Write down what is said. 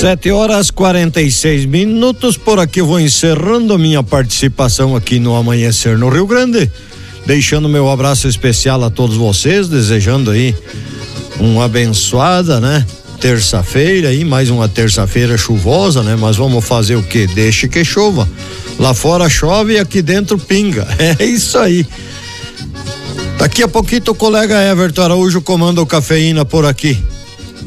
7h46. Por aqui eu vou encerrando a minha participação aqui no Amanhecer no Rio Grande, deixando meu abraço especial a todos vocês, desejando aí uma abençoada, né? Terça-feira aí, mais uma terça-feira chuvosa, né? Mas vamos fazer o quê? Deixe que chova. Lá fora chove e aqui dentro pinga. É isso aí. Daqui a pouquinho o colega Everton Araújo comanda o Cafeína por aqui.